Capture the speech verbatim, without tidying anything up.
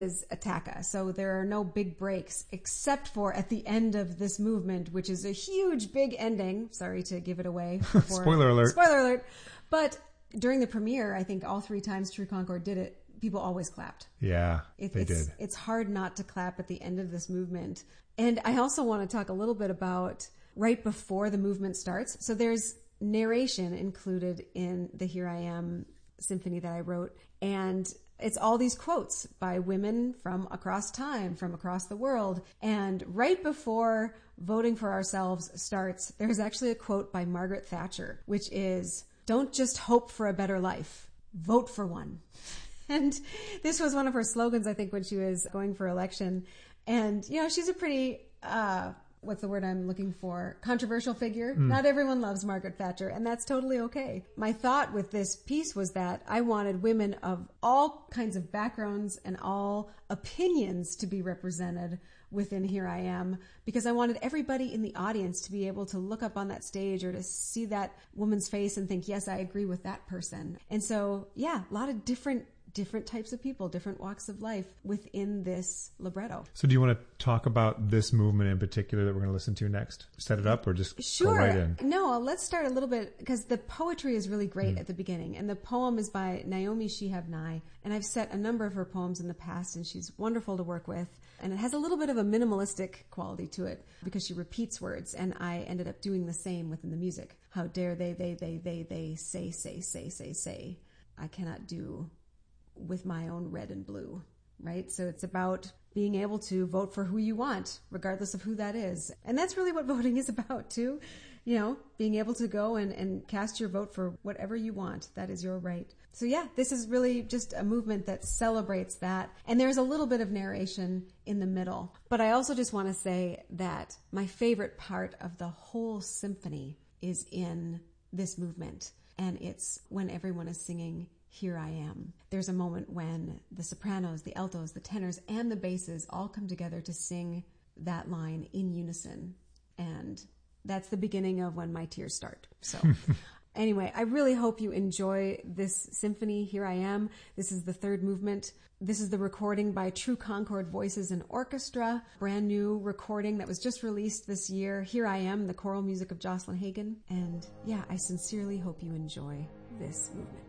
is attacca. So there are no big breaks except for at the end of this movement, which is a huge big ending. Sorry to give it away. Before, Spoiler alert. Spoiler alert. But during the premiere, I think all three times True Concord did it, people always clapped. Yeah, it, they it's, did. It's hard not to clap at the end of this movement. And I also want to talk a little bit about right before the movement starts. So there's narration included in the Here I Am symphony that I wrote. And it's all these quotes by women from across time, from across the world. And right before Voting for Ourselves starts, there's actually a quote by Margaret Thatcher, which is, "Don't just hope for a better life, vote for one." And this was one of her slogans, I think, when she was going for election. And, you know, she's a pretty, uh, what's the word I'm looking for? Controversial figure. Mm. Not everyone loves Margaret Thatcher, and that's totally okay. My thought with this piece was that I wanted women of all kinds of backgrounds and all opinions to be represented within Here I Am, because I wanted everybody in the audience to be able to look up on that stage or to see that woman's face and think, yes, I agree with that person. And so, yeah, a lot of different different types of people, different walks of life within this libretto. So do you want to talk about this movement in particular that we're going to listen to next? Set it up or just sure. go right in? No, let's start a little bit because the poetry is really great mm. at the beginning. And the poem is by Naomi Shihab Nye. And I've set a number of her poems in the past and she's wonderful to work with. And it has a little bit of a minimalistic quality to it because she repeats words. And I ended up doing the same within the music. How dare they, they, they, they, they say, say, say, say, say. I cannot do with my own red and blue, right? So it's about being able to vote for who you want, regardless of who that is. And that's really what voting is about too. You know, being able to go and, and cast your vote for whatever you want. That is your right. So yeah, this is really just a movement that celebrates that. And there's a little bit of narration in the middle. But I also just want to say that my favorite part of the whole symphony is in this movement. And it's when everyone is singing Here I Am. There's a moment when the sopranos, the altos, the tenors, and the basses all come together to sing that line in unison. And that's the beginning of when my tears start. So anyway, I really hope you enjoy this symphony, Here I Am. This is the third movement. This is the recording by True Concord Voices and Orchestra, brand new recording that was just released this year. Here I Am, the choral music of Jocelyn Hagen. And yeah, I sincerely hope you enjoy this movement.